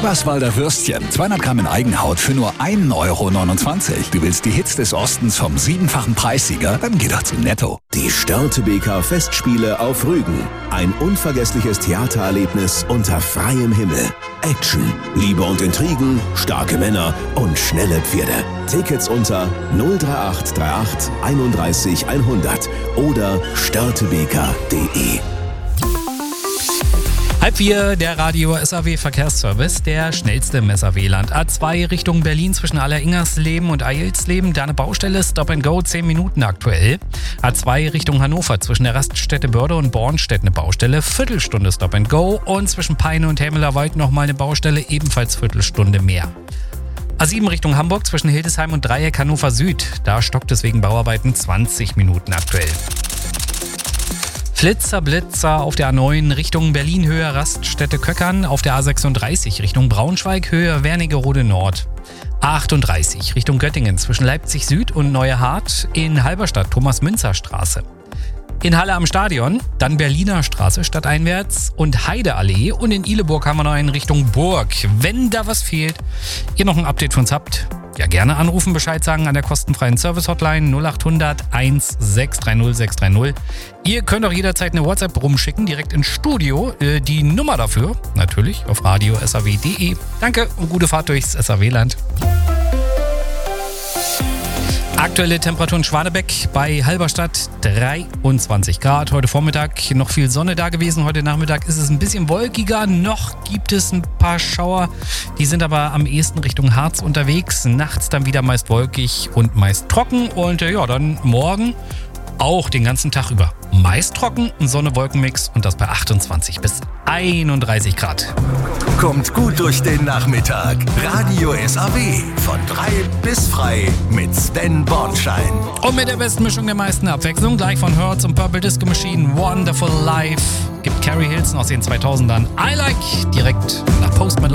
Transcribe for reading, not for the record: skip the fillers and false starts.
Eberswalder Würstchen, 200 Gramm in Eigenhaut für nur 1,29 €. Du willst die Hits des Ostens vom 7-fachen Preissieger? Dann geh doch zu Netto. Die Störtebeker Festspiele auf Rügen. Ein unvergessliches Theatererlebnis unter freiem Himmel. Action, Liebe und Intrigen, starke Männer und schnelle Pferde. Tickets unter 03838 31 100 oder störtebeker.de. 3:30, der Radio SAW Verkehrsservice, der schnellste im SAW-Land. A2 Richtung Berlin zwischen Aller-Ingersleben und Eilsleben, da eine Baustelle, Stop and Go, 10 Minuten aktuell. A2 Richtung Hannover zwischen der Raststätte Börde und Bornstedt eine Baustelle, Viertelstunde Stop and Go. Und zwischen Peine und Hämelerwald nochmal eine Baustelle, ebenfalls Viertelstunde mehr. A7 Richtung Hamburg zwischen Hildesheim und Dreieck Hannover Süd, da stockt es wegen Bauarbeiten 20 Minuten aktuell. Blitzer auf der A9 Richtung Berlin Höhe Raststätte Köckern, auf der A36 Richtung Braunschweig Höhe Wernigerode Nord. A38 Richtung Göttingen zwischen Leipzig Süd und Neue Hart, in Halberstadt Thomas-Münzer-Straße. In Halle am Stadion, dann Berliner Straße stadteinwärts und Heideallee, und in Ihleburg haben wir noch in Richtung Burg. Wenn da was fehlt, ihr noch ein Update für uns habt, ja, gerne anrufen, Bescheid sagen an der kostenfreien Service-Hotline 0800 1630 630. Ihr könnt auch jederzeit eine WhatsApp rumschicken, direkt ins Studio. Die Nummer dafür natürlich auf radio.saw.de. Danke und gute Fahrt durchs SAW-Land. Aktuelle Temperatur in Schwanebeck bei Halberstadt 23 Grad. Heute Vormittag noch viel Sonne da gewesen. Heute Nachmittag ist es ein bisschen wolkiger. Noch gibt es ein paar Schauer. Die sind aber am ehesten Richtung Harz unterwegs. Nachts dann wieder meist wolkig und meist trocken. Und dann morgen auch den ganzen Tag über meist trocken, ein Sonne-Wolken-Mix und das bei 28 bis 31 Grad. Kommt gut durch den Nachmittag. Radio SAW von 3 bis frei mit Sven Bornschein. Und mit der besten Mischung der meisten Abwechslung, gleich von Hertz und Purple Disco Machine, Wonderful Life, gibt Carrie Hilson aus den 2000ern I Like direkt nach Post Malone.